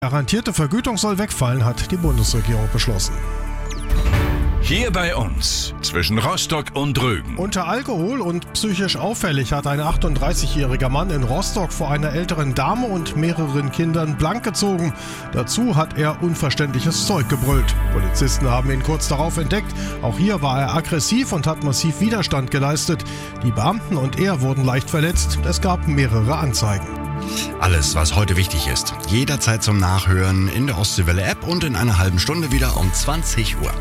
Garantierte Vergütung soll wegfallen, hat die Bundesregierung beschlossen. Hier bei uns, zwischen Rostock und Rügen. Unter Alkohol und psychisch auffällig hat ein 38-jähriger Mann in Rostock vor einer älteren Dame und mehreren Kindern blank gezogen. Dazu hat er unverständliches Zeug gebrüllt. Polizisten haben ihn kurz darauf entdeckt. Auch hier war er aggressiv und hat massiv Widerstand geleistet. Die Beamten und er wurden leicht verletzt. Es gab mehrere Anzeigen. Alles, was heute wichtig ist, jederzeit zum Nachhören in der Ostseewelle-App und in einer halben Stunde wieder um 20 Uhr.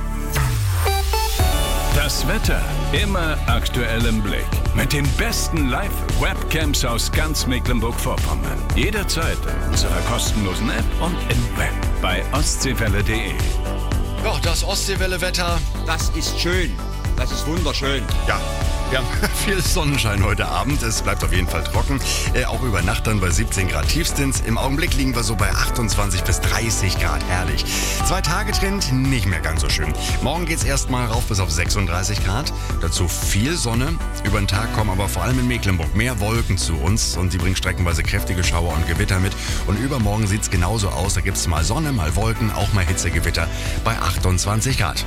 Das Wetter immer aktuell im Blick. Mit den besten Live-Webcams aus ganz Mecklenburg-Vorpommern. Jederzeit in unserer kostenlosen App und im Web bei ostseewelle.de. Ja, das Ostseewelle-Wetter. Das ist schön. Das ist wunderschön. Ja, wir haben viel Sonnenschein heute Abend. Es bleibt auf jeden Fall trocken. Auch über Nacht dann bei 17 Grad Tiefstens. Im Augenblick liegen wir so bei 28 bis 30 Grad. Herrlich. 2-Tage-Trend nicht mehr ganz so schön. Morgen geht's erstmal rauf bis auf 36 Grad. Dazu viel Sonne. Über den Tag kommen aber vor allem in Mecklenburg mehr Wolken zu uns. Und die bringen streckenweise kräftige Schauer und Gewitter mit. Und übermorgen sieht's genauso aus. Da gibt's mal Sonne, mal Wolken, auch mal Hitzegewitter bei 28 Grad.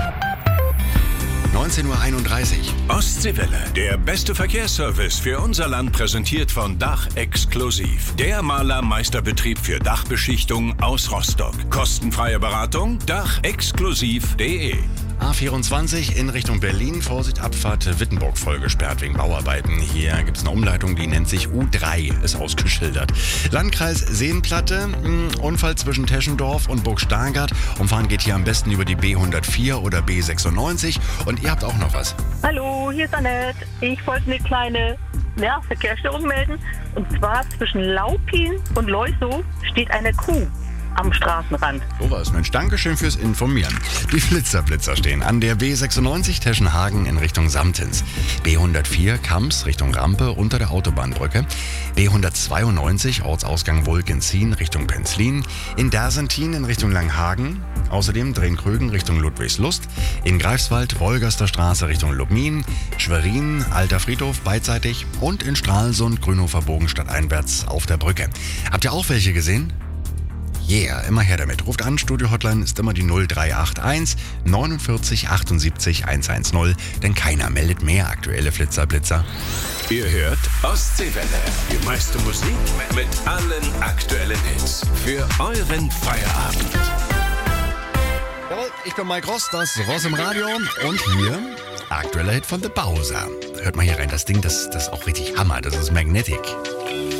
19:31 Uhr. Ostseewelle, der beste Verkehrsservice für unser Land, präsentiert von Dach Exklusiv. Der Malermeisterbetrieb für Dachbeschichtung aus Rostock. Kostenfreie Beratung, dachexklusiv.de. A24 in Richtung Berlin. Vorsicht, Abfahrt Wittenburg voll gesperrt wegen Bauarbeiten. Hier gibt es eine Umleitung, die nennt sich U3, ist ausgeschildert. Landkreis Seenplatte, Unfall zwischen Teschendorf und Burg Stargard. Umfahren geht hier am besten über die B104 oder B96. Und ihr habt auch noch was. Hallo, hier ist Annette. Ich wollte eine kleine Verkehrsstörung melden. Und zwar zwischen Laupin und Leusow steht eine Kuh am Straßenrand. So was, Mensch, Dankeschön fürs Informieren. Die Flitzer stehen an der B96 Teschenhagen in Richtung Samtens. B104 Kamps Richtung Rampe unter der Autobahnbrücke. B192 Ortsausgang Wolkenzien Richtung Penzlin. In Dersentin in Richtung Langhagen. Außerdem Drehkrögen Richtung Ludwigslust. In Greifswald Wolgaster Straße Richtung Lubmin. Schwerin, Alter Friedhof beidseitig. Und in Stralsund Grünhofer Bogen stadteinwärts auf der Brücke. Habt ihr auch welche gesehen? Yeah, immer her damit. Ruft an, Studio-Hotline ist immer die 0381 49 78 110, denn keiner meldet mehr aktuelle Blitzer. Ihr hört Ostseewelle, die meiste Musik mit allen aktuellen Hits für euren Feierabend. Jawohl, ich bin Mike Ross, das Ross im Radio und hier aktueller Hit von The Bowser. Hört mal hier rein, das Ding, das ist auch richtig Hammer, das ist Magnetic.